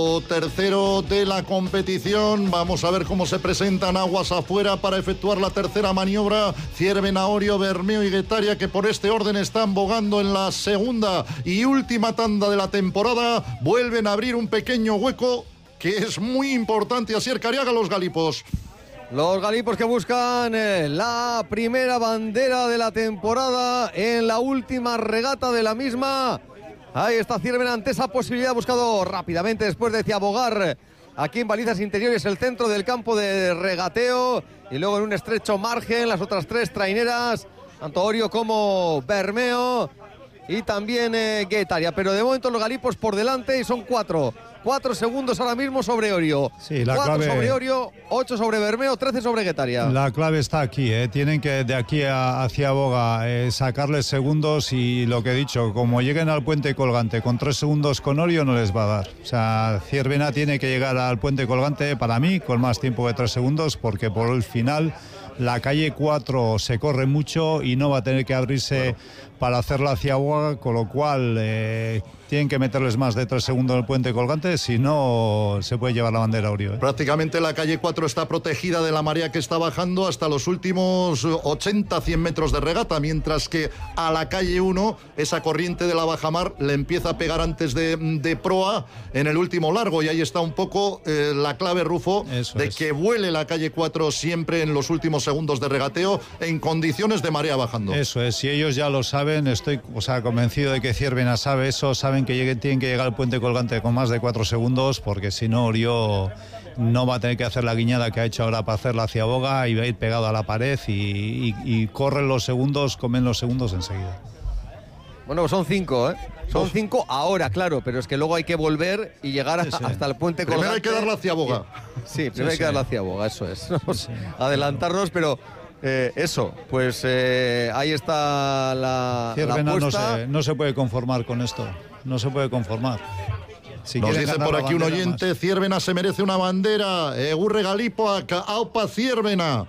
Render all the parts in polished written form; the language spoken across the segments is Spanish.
Tercero de la competición, vamos a ver cómo se presentan aguas afuera para efectuar la tercera maniobra. Ciervena, Orio, Bermeo y Guetaria, que por este orden están bogando en la segunda y última tanda de la temporada, vuelven a abrir un pequeño hueco que es muy importante. Asier Cariaga, los galipos. Los galipos que buscan la primera bandera de la temporada en la última regata de la misma. Ahí está Ciervena ante esa posibilidad, buscado rápidamente después de Ciabogar aquí en balizas interiores, el centro del campo de regateo, y luego en un estrecho margen las otras tres traineras, tanto Orio como Bermeo y también Guetaria, pero de momento los galipos por delante y son 4 segundos ahora mismo sobre Orio. Sí, la 4 clave... sobre Orio, 8 sobre Bermeo, 13 sobre Guetaria. La clave está aquí, tienen que de aquí hacia Boga sacarles segundos, y lo que he dicho, como lleguen al puente colgante con 3 segundos con Orio no les va a dar. O sea, Ciervena tiene que llegar al puente colgante, para mí, con más tiempo que 3 segundos, porque por el final la calle 4 se corre mucho y no va a tener que abrirse para hacerla hacia Boga, con lo cual tienen que meterles más de 3 segundos en el puente colgante, si no se puede llevar la bandera Orio. Prácticamente la calle 4 está protegida de la marea que está bajando hasta los últimos 80-100 metros de regata, mientras que a la calle 1 esa corriente de la bajamar le empieza a pegar antes de proa en el último largo, y ahí está un poco la clave, Rufo, que vuele la calle 4 siempre en los últimos segundos de regateo en condiciones de marea bajando. Eso es, si ellos ya lo saben, estoy convencido de que Ciervena sabe eso, saben que tienen que llegar al puente colgante con más de 4 segundos, porque si no Orio no va a tener que hacer la guiñada que ha hecho ahora para hacerla hacia Boga, y va a ir pegado a la pared y corren los segundos, comen los segundos enseguida. Bueno, son 5, Son 5 ahora, claro, pero es que luego hay que volver y llegar hasta el puente colgante. Primero hay que darla hacia Boga. Sí, primero hay que darla hacia Boga, eso es. Adelantarnos, pero eso, pues ahí está la apuesta. No se puede conformar con esto, no se puede conformar. Nos dice por aquí un oyente, más. Ciervena se merece una bandera, Egurre Galipoak, aupa Ciervena.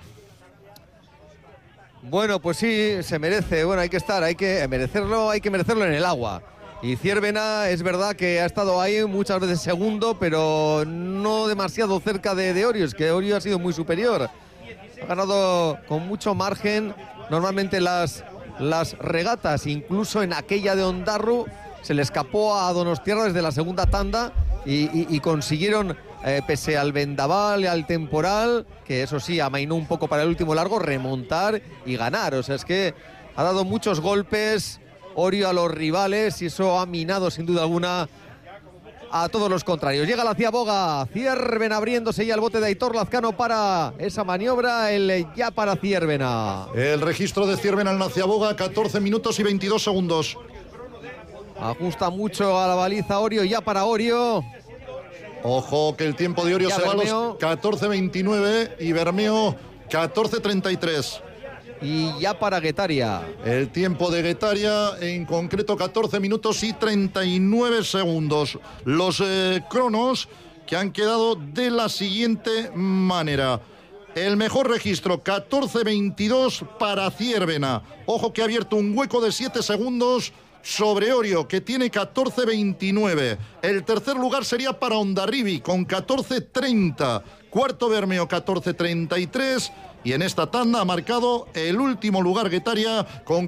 Bueno, pues sí, se merece. Bueno, hay que merecerlo en el agua. Y Ciervena es verdad que ha estado ahí muchas veces segundo, pero no demasiado cerca de Orio. Es que Orio ha sido muy superior. Ha ganado con mucho margen. Normalmente las regatas, incluso en aquella de Ondarru, se le escapó a Donostiarra desde la segunda tanda y consiguieron, pese al vendaval y al temporal, que eso sí, amainó un poco para el último largo, remontar y ganar. O sea, es que ha dado muchos golpes Orio a los rivales y eso ha minado sin duda alguna a todos los contrarios. Llega la Ciaboga, Ciervena abriéndose ya el bote de Aitor Lazcano para esa maniobra, el ya para Ciervena. El registro de Ciervena en la Ciaboga, 14 minutos y 22 segundos. Ajusta mucho a la baliza Orio, ya para Orio. Ojo que el tiempo de Orio ya se Bermeo. Va a los 14.29 y Bermeo 14.33. Y ya para Guetaria. El tiempo de Guetaria, en concreto 14 minutos y 39 segundos. Los cronos que han quedado de la siguiente manera. El mejor registro, 14.22 para Ciervena. Ojo que ha abierto un hueco de 7 segundos sobre Orio, que tiene 14.29. El tercer lugar sería para Hondarribi, con 14.30. Cuarto Bermeo, 14.33. Y en esta tanda ha marcado el último lugar Guetaria con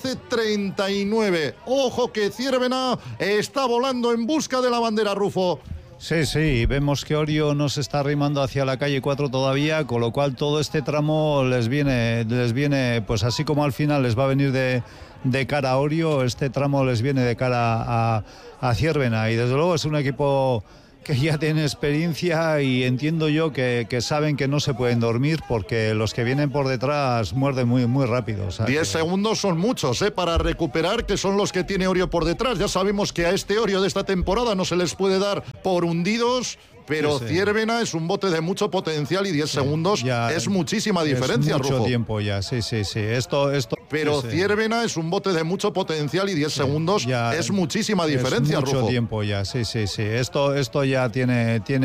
14.39. Ojo que Ciervena está volando en busca de la bandera, Rufo. Sí, vemos que Orio no se está arrimando hacia la calle 4 todavía, con lo cual todo este tramo les viene, pues así como al final les va a venir de cara a Orio, este tramo les viene de cara a Ciervena, y desde luego es un equipo que ya tiene experiencia, y entiendo yo que saben que no se pueden dormir, porque los que vienen por detrás muerden muy, muy rápido. O sea, 10 segundos son muchos para recuperar, que son los que tiene Orio por detrás. Ya sabemos que a este Orio de esta temporada no se les puede dar por hundidos, pero sí. Ciervena es un bote de mucho potencial y 10 segundos es muchísima diferencia, Rufo. Mucho tiempo ya, sí. Pero Ciervena es un bote de mucho potencial y 10 segundos es muchísima diferencia, Rufo. Mucho tiempo ya, sí. Esto ya tiene